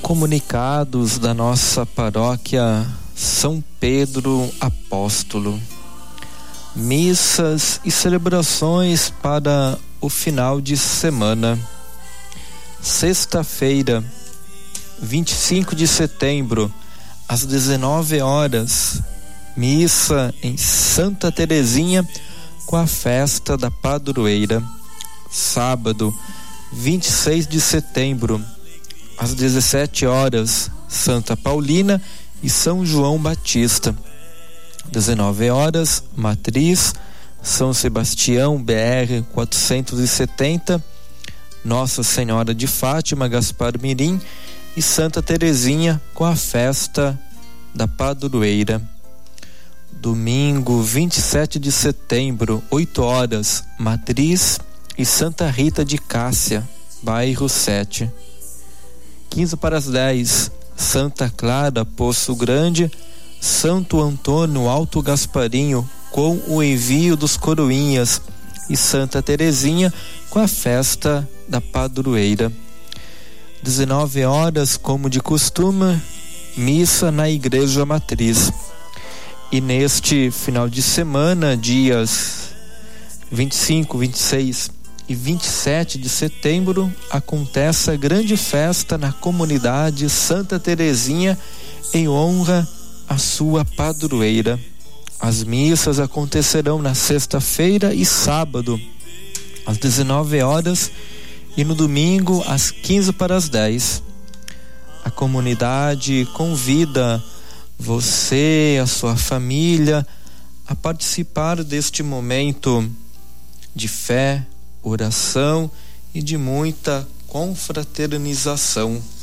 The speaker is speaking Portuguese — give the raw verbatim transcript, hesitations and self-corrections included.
Comunicados da nossa paróquia São Pedro Apóstolo. Missas e celebrações para o final de semana. Sexta-feira, vinte e cinco de setembro, às dezenove horas, missa em Santa Terezinha com a festa da padroeira. Sábado, vinte e seis de setembro, às dezessete horas, Santa Paulina e São João Batista. dezenove horas, Matriz, São Sebastião, B R quatrocentos e setenta, Nossa Senhora de Fátima, Gaspar Mirim e Santa Terezinha com a festa da padroeira. Domingo, vinte e sete de setembro, oito horas, Matriz e Santa Rita de Cássia, bairro sete. quinze para as dez, Santa Clara, Poço Grande, Santo Antônio Alto Gasparinho com o envio dos coroinhas e Santa Terezinha com a festa da padroeira. dezenove horas, como de costume, missa na Igreja Matriz. E neste final de semana, dias vinte e cinco, vinte e seis e vinte e sete de setembro, acontece a grande festa na comunidade Santa Terezinha em honra à sua padroeira. As missas acontecerão na sexta-feira e sábado, às dezenove horas, e no domingo, às quinze para as dez. A comunidade convida você, a sua família, a participar deste momento de fé, oração e de muita confraternização.